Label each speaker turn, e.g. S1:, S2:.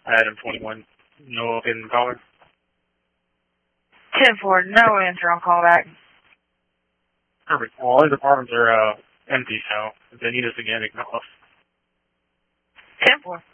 S1: Item 21, no open caller.
S2: 10-4, no answer on callback.
S1: Perfect. Well, all these apartments are empty, so if they need us again, ignore us.
S2: 10-4.